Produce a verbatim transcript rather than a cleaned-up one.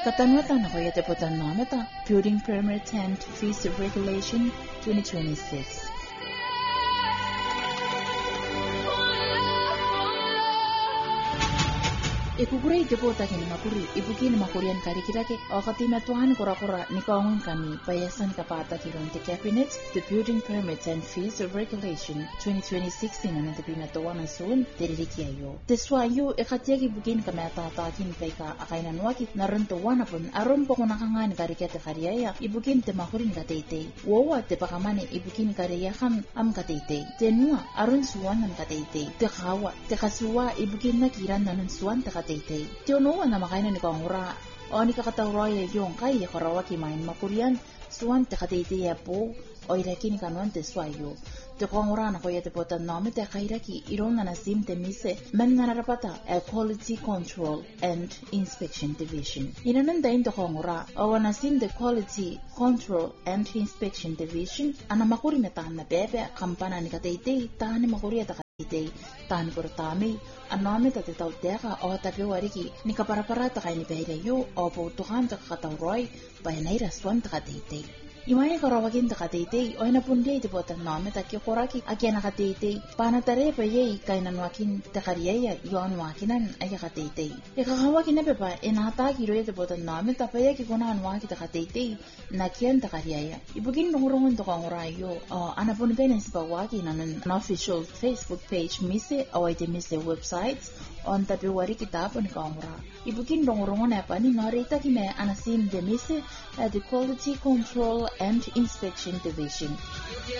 Katanwata na koya te potan namata Building Permit and Fees Regulation twenty twenty-six. Ikuguri depota kini makuri ibukini makurian kari kirake wakati matuan kura-kura nikawangun kami bayasan kapata kiron te cabinet the Building Permit and Fees Regulation twenty twenty-six ina nante pinatuan ang soon teririkia yo. Teswa yo ikatiagi bukin kami atatakin kaika akainan wakit narantuan apun aron po kunakangan kari kete kariaya ibukin te makurin katete. Wawa te pakamane ibukin kariya kam am katete. Tenua aron suwan am katete. Te kawa te kasuwa ibukin na kiran nanon suwan te katete. Tiono na makainan ni kangura o ni kakatawraya yung kaya karawaki main makurian suwan te katete ya po o iraki ni kanuan te swayo. Te kangura na koya te potan nome te kairaki iron na nasim te mise men na narapata a Quality Control and Inspection Division. Inananda in te kangura o nasim the Quality Control and Inspection Division ana makuri na tahan na bebe kampana ni katete tahan ni makuri at katete tahan ni kurtami anome ta te tau teka o tape wariki ni kaparaparata kay ni pehira yu o pautukan ta kakatawroy bayanay raswan ta katete. Imaya karawagin ta katete o inapundiay te potan nome ta kikoraki akya na katete panatare pa yay kay nanwakin ta kariyaya yon wakinan ay katete. Ikakawagin na pepa inataki roya te potan nome ta paya kikunahan waki ta katete na kiyan ta kariyaya. Ibugin nungurungun to kangurayo o anapunipay na sipawaki na nun official Facebook page mise o ay te mise websites on tape wari kitapon kangura. Ibugin nungurungun na pa ni narita kime anasim de mise at the Quality Control and Inspection Division.